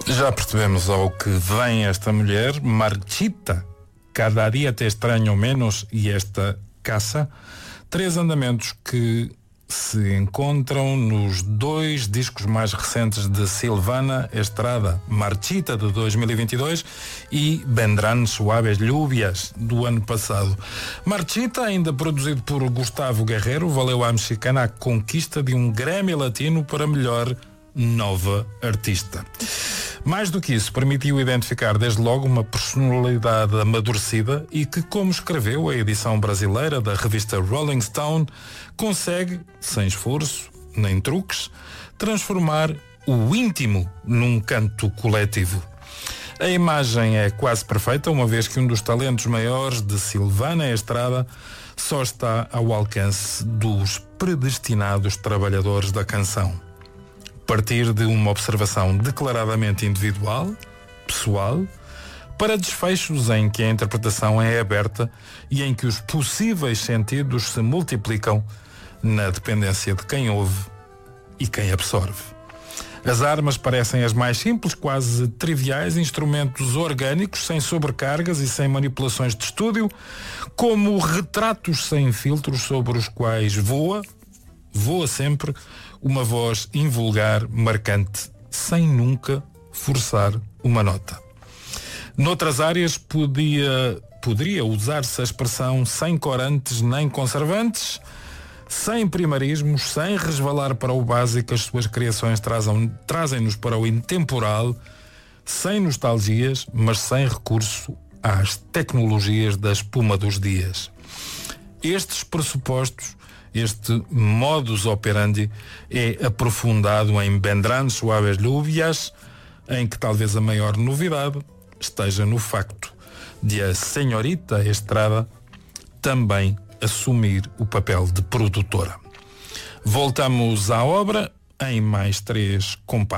Já percebemos ao que vem esta mulher, Marchita, Cada Dia Te Estranho Menos e esta Caça, 3 andamentos que se encontram nos 2 discos mais recentes de Silvana Estrada, Marchita de 2022 e Vendrán Suaves Lluvias do ano passado. Marchita, ainda produzido por Gustavo Guerrero, valeu à mexicana a conquista de um Grammy Latino para melhor nova artista. Mais do que isso, permitiu identificar desde logo uma personalidade amadurecida e que, como escreveu a edição brasileira da revista Rolling Stone, consegue, sem esforço nem truques, transformar o íntimo num canto coletivo. A imagem é quase perfeita, uma vez que um dos talentos maiores de Silvana Estrada só está ao alcance dos predestinados trabalhadores da canção. Partir de uma observação declaradamente individual, pessoal, para desfechos em que a interpretação é aberta e em que os possíveis sentidos se multiplicam na dependência de quem ouve e quem absorve. As armas parecem as mais simples, quase triviais, instrumentos orgânicos, sem sobrecargas e sem manipulações de estúdio, como retratos sem filtros sobre os quais voa sempre uma voz invulgar, marcante, sem nunca forçar uma nota. Noutras áreas poderia usar-se a expressão sem corantes nem conservantes, sem primarismos, sem resvalar para o básico. As suas criações trazem-nos para o intemporal, sem nostalgias, mas sem recurso às tecnologias da espuma dos dias. Estes pressupostos, este modus operandi, é aprofundado em Vendrán Suaves Lluvias, em que talvez a maior novidade esteja no facto de a senhorita Estrada também assumir o papel de produtora. Voltamos à obra em mais 3 compassos.